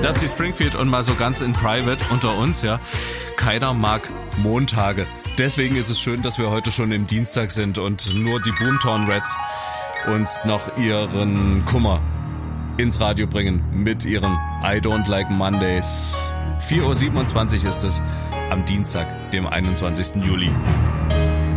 Dusty Springfield und mal so ganz in private unter uns, ja. Keiner mag Montage. Deswegen ist es schön, dass wir heute schon im Dienstag sind und nur die Boomtown Rats uns noch ihren Kummer ins Radio bringen mit ihren I Don't Like Mondays. 4.27 Uhr ist es am Dienstag, dem 21. Juli.